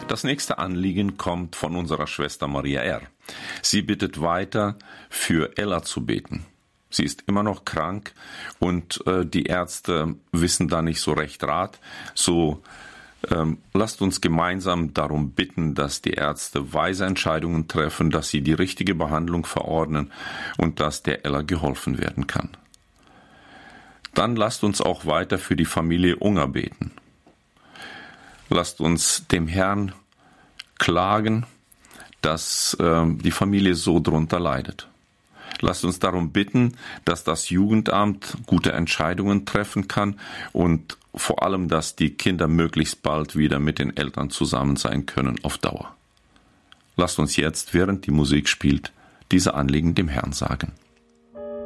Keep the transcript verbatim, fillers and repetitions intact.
Das nächste Anliegen kommt von unserer Schwester Maria R. Sie bittet weiter, für Ella zu beten. Sie ist immer noch krank und äh, die Ärzte wissen da nicht so recht Rat. So ähm, lasst uns gemeinsam darum bitten, dass die Ärzte weise Entscheidungen treffen, dass sie die richtige Behandlung verordnen und dass der Ella geholfen werden kann. Dann lasst uns auch weiter für die Familie Unger beten. Lasst uns dem Herrn klagen, dass äh, die Familie so drunter leidet. Lasst uns darum bitten, dass das Jugendamt gute Entscheidungen treffen kann und vor allem, dass die Kinder möglichst bald wieder mit den Eltern zusammen sein können auf Dauer. Lasst uns jetzt, während die Musik spielt, diese Anliegen dem Herrn sagen.